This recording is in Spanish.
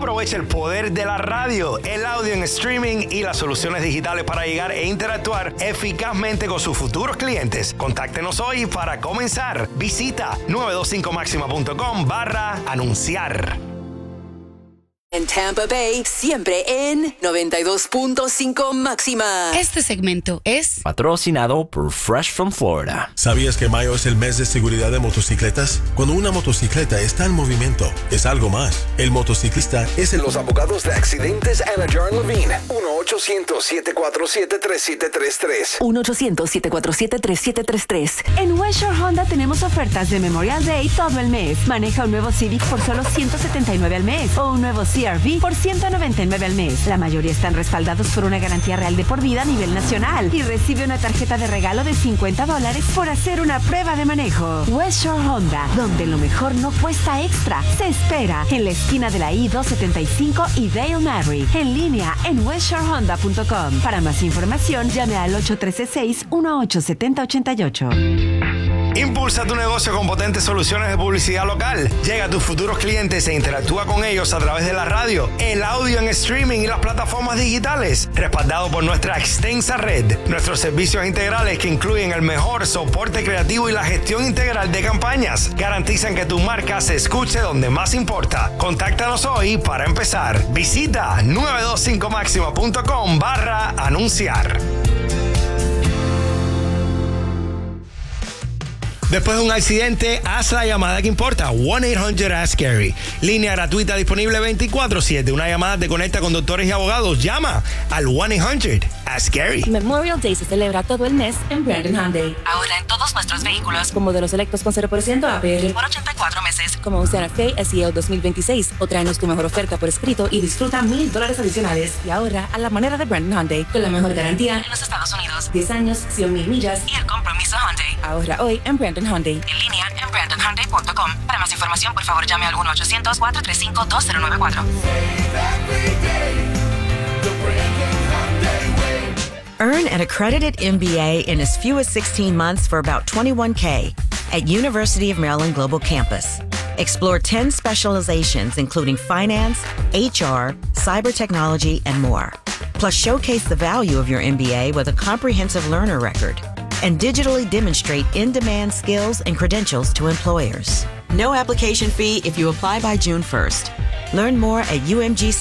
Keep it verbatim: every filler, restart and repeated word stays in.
Aprovecha el poder de la radio, el audio en streaming y las soluciones digitales para llegar e interactuar eficazmente con sus futuros clientes. Contáctenos hoy para comenzar. Visita nueve dos cinco máxima punto com barra anunciar. En Tampa Bay, siempre en noventa y dos punto cinco máxima. Este segmento es patrocinado por Fresh from Florida. ¿Sabías que mayo es el mes de seguridad de motocicletas? Cuando una motocicleta está en movimiento, es algo más. El motociclista es el... Los abogados de accidentes Anna Jarn Levine. uno ochocientos, siete cuatro siete, tres siete tres tres. uno ochocientos, siete cuatro siete, tres siete tres tres. En West Shore Honda tenemos ofertas de Memorial Day todo el mes. Maneja un nuevo Civic por solo ciento setenta y nueve al mes o un nuevo C R V por ciento noventa y nueve al mes. La mayoría están respaldados por una garantía real de por vida a nivel nacional y recibe una tarjeta de regalo de cincuenta dólares por hacer una prueba de manejo. West Shore Honda, donde lo mejor no cuesta extra. Se espera en la esquina de la I doscientos setenta y cinco y Dale Maverick. En línea en west shore honda punto com. Para más información, llame al ocho uno tres seis, uno ocho siete cero ocho ocho. Impulsa tu negocio con potentes soluciones de publicidad local. Llega a tus futuros clientes e interactúa con ellos a través de la radio, el audio en streaming y las plataformas digitales. Respaldado por nuestra extensa red. Nuestros servicios integrales que incluyen el mejor soporte creativo y la gestión integral de campañas garantizan que tu marca se escuche donde más importa. Contáctanos hoy para empezar. Visita nueve dos cinco máxima punto com barra anunciar. Después de un accidente, haz la llamada que importa. one eight hundred ask Gary. Línea gratuita disponible veinticuatro siete. Una llamada te conecta con doctores y abogados. Llama al one eight hundred ask Gary. Memorial Day se celebra todo el mes en Brandon Hyundai. Ahora en todos nuestros vehículos, con modelos selectos con cero por ciento A P R por ochenta y cuatro meses, como un Santa Fe S E L dos mil veintiséis. O tráenos tu mejor oferta por escrito y disfruta mil dólares adicionales. Y ahora a la manera de Brandon Hyundai, con la mejor garantía en los Estados Unidos. diez años, cien mil millas y el compromiso Hyundai. Ahorra hoy en Brandon Hyundai. En línea en brandon hyundai punto com. Para más información, por favor, llame al uno ochocientos, cuatro tres cinco, dos cero nueve cuatro. Earn an accredited M B A in as few as sixteen months for about twenty-one thousand at University of Maryland Global Campus. Explore ten specializations, including finance, H R, cyber technology, and more. Plus, showcase the value of your M B A with a comprehensive learner record and digitally demonstrate in-demand skills and credentials to employers. No application fee if you apply by June first. Learn more at U M G